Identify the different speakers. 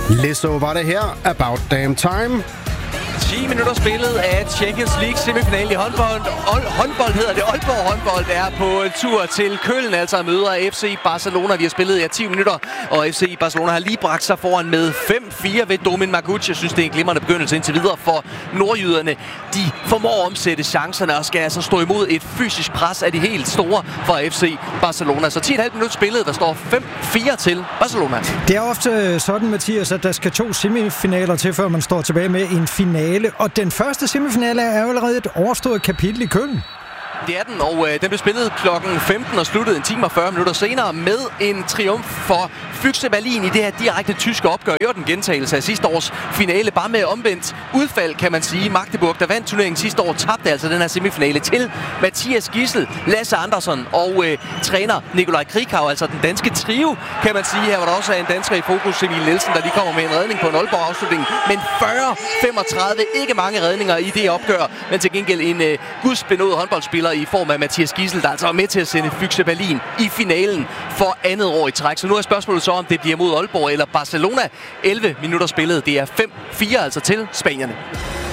Speaker 1: Lizzo var det her, About Damn Time.
Speaker 2: 10 minutter spillet af Champions League semifinale i håndbold. Håndbold hedder det. Aalborg håndbold er på tur til Köln, altså møder FC Barcelona. Vi har spillet 10 minutter, og FC Barcelona har lige bragt sig foran med 5-4 ved Domin Marguc. Jeg synes, det er en glimrende begyndelse indtil videre for nordjyderne. De formår at omsætte chancerne og skal altså stå imod et fysisk pres af de helt store fra FC Barcelona. Så 10,5 minutter spillet, der står 5-4 til Barcelona.
Speaker 3: Det er ofte sådan, Mathias, at der skal 2 semifinaler til, før man står tilbage med en finale. Og den første semifinale er jo allerede et overstået kapitel i Köln.
Speaker 2: Det er den, og den blev spillet klokken 15 og sluttede 1 time og 40 minutter senere med en triumf for Füchse Berlin i det her direkte tyske opgør. Det var den gentagelse af sidste års finale, bare med omvendt udfald, kan man sige. Magdeburg, der vandt turneringen sidste år, tabte altså den her semifinale til Mathias Gidsel, Lasse Andersson og træner Nikolaj Krikau, altså den danske trio, kan man sige. Her var der også en dansker i fokus, Emil Nielsen, der lige kommer med en redning på en Aalborg-afslutning. Men 40-35, ikke mange redninger i det opgør, men til gengæld en gudsbenået håndboldspiller i form af Mathias Gidsel, der altså var med til at sende Füchse Berlin i finalen for andet år i træk. Så nu er spørgsmålet så, om det bliver mod Aalborg eller Barcelona. 11 minutter spillet. Det er 5-4 altså til spanierne.